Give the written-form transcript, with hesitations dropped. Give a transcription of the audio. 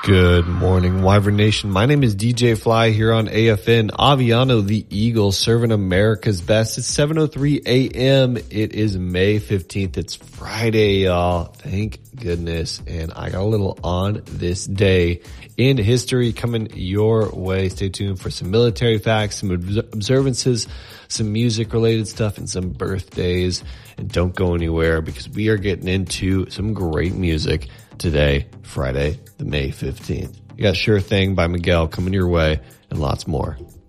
Good morning, Wyvern Nation. My name is DJ Fly here on AFN. Aviano, the Eagle, serving America's best. It's 7:03 a.m. It is May 15th. It's Friday, y'all. Thank goodness. And I got a little on this day in history coming your way. Stay tuned for some military facts, some observances, some music-related stuff, and some birthdays. And don't go anywhere because we are getting into some great music today, Friday, the May 15th. You got Sure Thing by Miguel coming your way and lots more.